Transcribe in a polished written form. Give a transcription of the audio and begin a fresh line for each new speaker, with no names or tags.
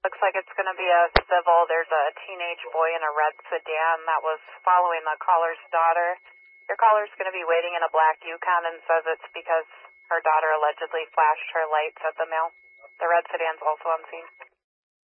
Looks like it's going to be a civil. There's a teenage boy in a red sedan that was following the caller's daughter. Your caller's going to be waiting in a black Yukon and says it's because her daughter allegedly flashed her lights at the mill. The red sedan's also on scene.